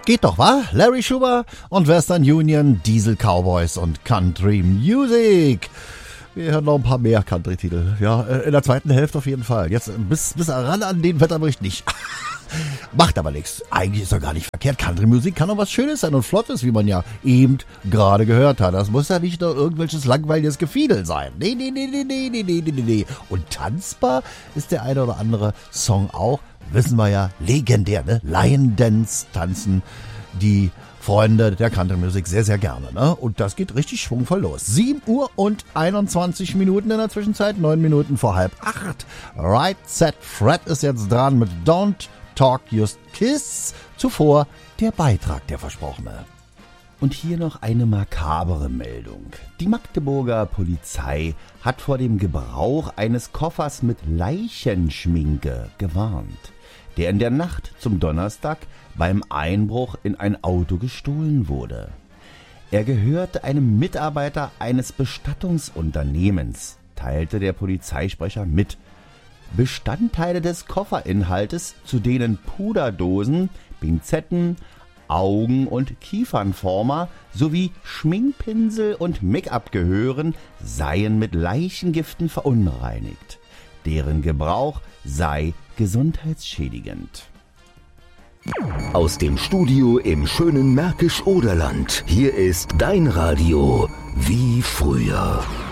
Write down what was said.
Geht doch, wa? Larry Schuber und Western Union, Diesel Cowboys und Country Music. Wir hören noch ein paar mehr Country-Titel. Ja, in der zweiten Hälfte auf jeden Fall. Jetzt bis ran an den Wetterbericht nicht. Macht aber nichts. Eigentlich ist doch gar nicht verkehrt. Country-Musik kann doch was Schönes sein und Flottes, wie man ja eben gerade gehört hat. Das muss ja nicht nur irgendwelches langweiliges Gefiedel sein. Nee. Und tanzbar ist der eine oder andere Song auch. Wissen wir ja, legendär, ne? Lion Dance tanzen die Freunde der Country-Musik sehr, sehr gerne, ne? Und das geht richtig schwungvoll los. 7 Uhr und 21 Minuten in der Zwischenzeit, 9 Minuten vor 7:30. Right Set Fred ist jetzt dran mit Don't Talk Just Kiss. Zuvor der Beitrag, der versprochene. Und hier noch eine makabere Meldung. Die Magdeburger Polizei hat vor dem Gebrauch eines Koffers mit Leichenschminke gewarnt, der in der Nacht zum Donnerstag beim Einbruch in ein Auto gestohlen wurde. Er gehörte einem Mitarbeiter eines Bestattungsunternehmens, teilte der Polizeisprecher mit. Bestandteile des Kofferinhaltes, zu denen Puderdosen, Pinzetten, Augen- und Kiefernformer sowie Schminkpinsel und Make-up gehören, seien mit Leichengiften verunreinigt. Deren Gebrauch sei gesundheitsschädigend. Aus dem Studio im schönen Märkisch-Oderland. Hier ist dein Radio wie früher.